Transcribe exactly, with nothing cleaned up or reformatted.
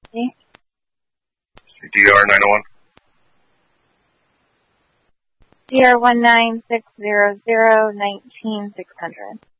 emergency. D R nine oh one. D R one nine six zero zero nineteen six hundred.